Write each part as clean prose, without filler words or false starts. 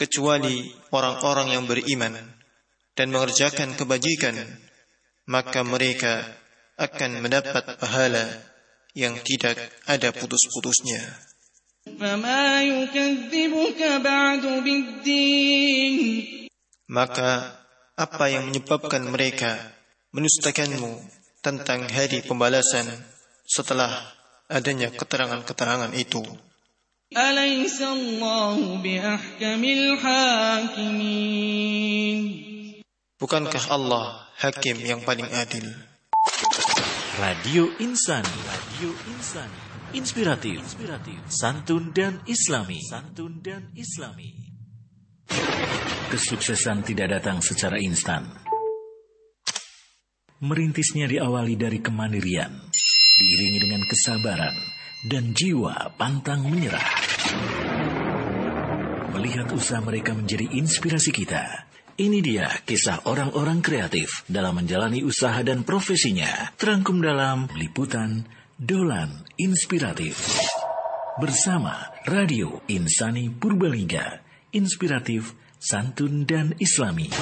kecuali orang-orang yang beriman dan mengerjakan kebajikan, maka mereka akan mendapat pahala yang tidak ada putus-putusnya. فَمَا يُكَذِّبُكَ بَعْدُ بِالدِّينِ. Maka apa yang menyebabkan mereka mendustakanmu tentang hari pembalasan setelah adanya keterangan-keterangan itu? أَلَيْسَ اللَّهُ بِأَحْكَمِ الْحَاكِمِينَ. Bukankah Allah hakim yang paling adil? Radio Insani, inspiratif, santun dan islami. Kesuksesan tidak datang secara instan. Merintisnya diawali dari kemandirian, diiringi dengan kesabaran dan jiwa pantang menyerah. Melihat usaha mereka menjadi inspirasi kita. Ini dia kisah orang-orang kreatif dalam menjalani usaha dan profesinya. Terangkum dalam liputan Dolan Inspiratif. Bersama Radio Insani Purbalingga. Inspiratif, santun dan islami.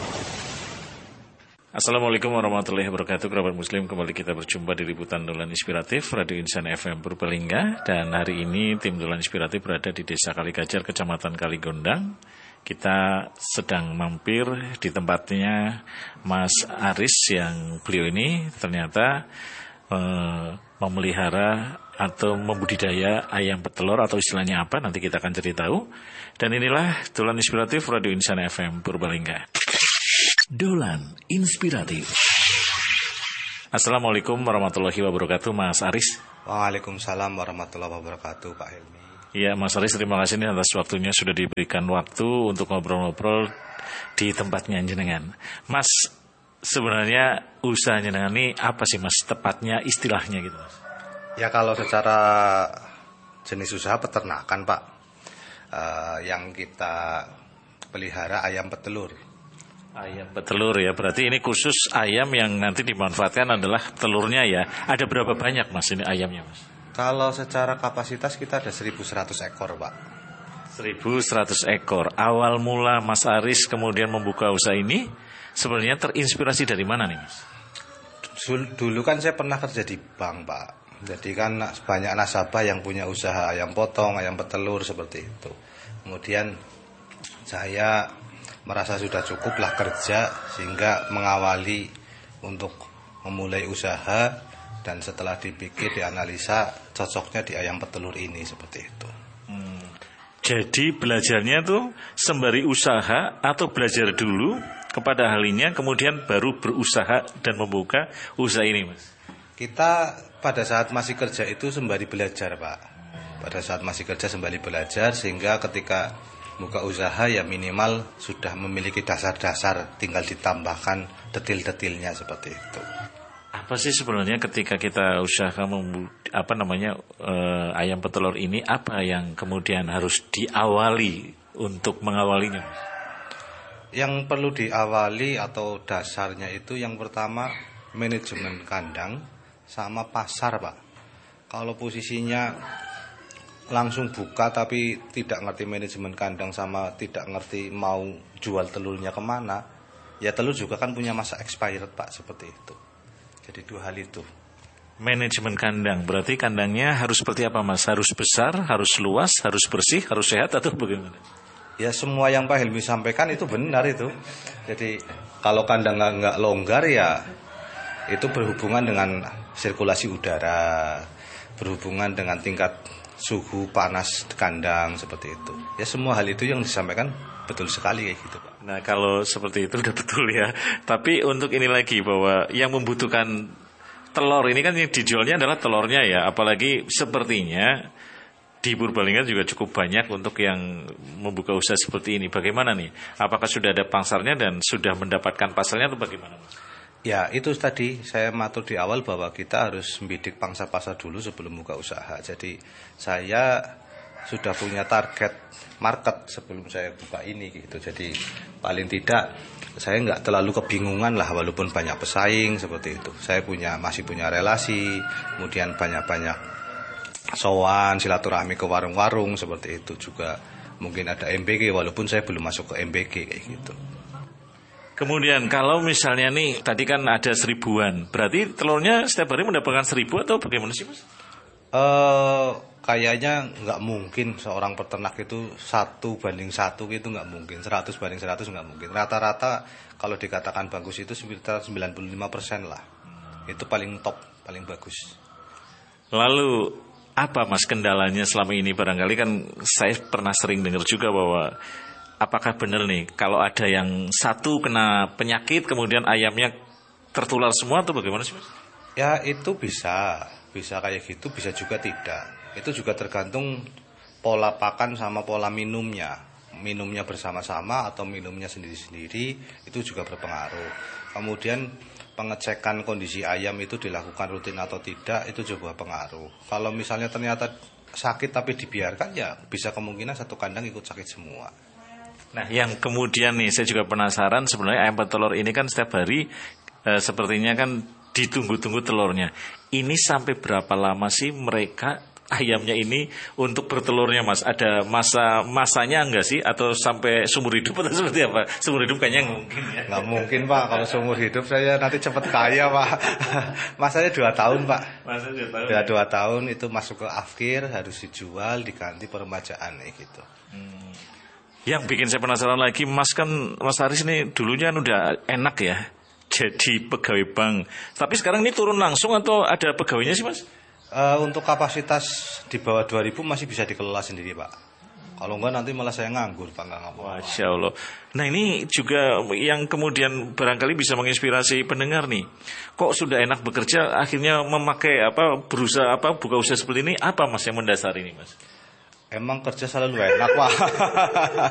Assalamualaikum warahmatullahi wabarakatuh. Kerabat muslim, kembali kita berjumpa di liputan Dolan Inspiratif Radio Insani FM Purbalingga. Dan hari ini tim Dolan Inspiratif berada di Desa Kaligajar, Kecamatan Kaligondang. Kita sedang mampir di tempatnya Mas Aris, yang beliau ini ternyata memelihara atau membudidaya ayam petelur, atau istilahnya apa nanti kita akan cari tahu. Dan inilah Dolan Inspiratif Radio Insani FM Purbalingga. Dolan Inspiratif. Assalamualaikum warahmatullahi wabarakatuh, Mas Aris. Waalaikumsalam warahmatullahi wabarakatuh, Pak Helmi. Ya, Mas Aris, terima kasih nih atas waktunya, sudah diberikan waktu untuk ngobrol-ngobrol di tempatnya jenengan. Mas, sebenarnya usaha jenengan ini apa sih, Mas, tepatnya istilahnya gitu, Mas? Ya, kalau secara jenis usaha peternakan, Pak, yang kita pelihara ayam petelur. Ayam petelur ya, berarti ini khusus ayam yang nanti dimanfaatkan adalah telurnya ya. Ada berapa banyak, Mas, ini ayamnya, Mas? Kalau secara kapasitas kita ada 1.100 ekor, Pak. 1.100 ekor. Awal mula Mas Aris kemudian membuka usaha ini sebenarnya terinspirasi dari mana nih, Mas? Dulu kan saya pernah kerja di bank, Pak. Jadi kan banyak nasabah yang punya usaha ayam potong, ayam petelur seperti itu. Kemudian saya merasa sudah cukuplah kerja, sehingga mengawali untuk memulai usaha. Dan setelah dipikir, dianalisa, cocoknya di ayam petelur ini seperti itu. Jadi belajarnya tuh sembari usaha atau belajar dulu kepada ahlinya, kemudian baru berusaha dan membuka usaha ini, Mas? Kita pada saat masih kerja itu sembari belajar, Pak. Pada saat masih kerja sembari belajar, sehingga ketika buka usaha ya minimal sudah memiliki dasar-dasar, tinggal ditambahkan detil-detilnya seperti itu. Apa sih sebenarnya ketika kita usaha ayam petelur ini, apa yang kemudian harus diawali untuk mengawalinya? Yang perlu diawali atau dasarnya itu yang pertama manajemen kandang sama pasar, Pak. Kalau posisinya langsung buka tapi tidak ngerti manajemen kandang sama tidak ngerti mau jual telurnya kemana, ya telur juga kan punya masa expired, Pak, seperti itu. Jadi dua hal itu. Manajemen kandang, berarti kandangnya harus seperti apa, Mas? Harus besar, harus luas, harus bersih, harus sehat, atau bagaimana? Ya semua yang Pak Helmi sampaikan itu benar itu. Jadi kalau kandang nggak longgar ya itu berhubungan dengan sirkulasi udara, berhubungan dengan tingkat suhu panas kandang seperti itu. Ya semua hal itu yang disampaikan betul sekali kayak gitu, Pak. Nah, kalau seperti itu udah betul ya. Tapi untuk ini lagi, bahwa yang membutuhkan telur ini kan yang dijualnya adalah telurnya ya. Apalagi sepertinya di Purbalingga juga cukup banyak untuk yang membuka usaha seperti ini. Bagaimana nih? Apakah sudah ada pasarnya dan sudah mendapatkan pasarnya atau bagaimana, Mas? Ya, itu tadi saya matur di awal bahwa kita harus membidik pangsa pasar dulu sebelum buka usaha. Jadi saya sudah punya target market sebelum saya buka ini gitu. Jadi paling tidak saya nggak terlalu kebingungan lah, walaupun banyak pesaing seperti itu. Saya masih punya relasi, kemudian banyak sowan silaturahmi ke warung-warung seperti itu juga. mungkin ada MBG, walaupun saya belum masuk ke MBG kayak gitu. Kemudian kalau misalnya nih tadi kan ada 1000-an, berarti telurnya setiap hari mendapatkan 1000 atau bagaimana sih Mas? Kayaknya nggak mungkin seorang peternak itu 1:1 gitu, nggak mungkin. 100:100 nggak mungkin. Rata-rata kalau dikatakan bagus itu sekitar 95% lah. Itu paling top, paling bagus. Lalu apa Mas kendalanya selama ini? Barangkali kan saya pernah sering dengar juga bahwa apakah benar nih kalau ada yang satu kena penyakit kemudian ayamnya tertular semua atau bagaimana sih Mas? Ya itu bisa kayak gitu, bisa juga tidak. Itu juga tergantung pola pakan sama pola minumnya. Minumnya bersama-sama atau minumnya sendiri-sendiri itu juga berpengaruh. Kemudian pengecekan kondisi ayam itu dilakukan rutin atau tidak itu juga pengaruh. Kalau misalnya ternyata sakit tapi dibiarkan, ya bisa kemungkinan satu kandang ikut sakit semua. Nah, yang kemudian nih saya juga penasaran, sebenarnya ayam petelur ini kan setiap hari sepertinya kan ditunggu-tunggu telurnya. Ini sampai berapa lama sih mereka ayamnya ini untuk bertelurnya Mas? Ada masanya enggak sih? Atau sampai seumur hidup atau seperti apa? Seumur hidup kayaknya nggak mungkin ya. Nggak mungkin Pak, kalau seumur hidup saya nanti cepat kaya Pak. Masanya 2 tahun Pak. Masanya 2 tahun. Ya 2 tahun itu masuk ke afkir, harus dijual, diganti peremajaan gitu. Yang bikin saya penasaran lagi, Mas Haris ini dulunya kan udah enak ya, jadi pegawai bank. Tapi sekarang ini turun langsung atau ada pegawainya sih Mas? Untuk kapasitas di bawah 2000 masih bisa dikelola sendiri Pak. Kalau enggak nanti malah saya nganggur Pak, nggak ngapa-ngapa. Masya Allah. Nah ini juga yang kemudian barangkali bisa menginspirasi pendengar nih. Kok sudah enak bekerja, akhirnya memakai berusaha buka usaha seperti ini, apa Mas yang mendasari ini Mas? Emang kerja selalu enak Pak.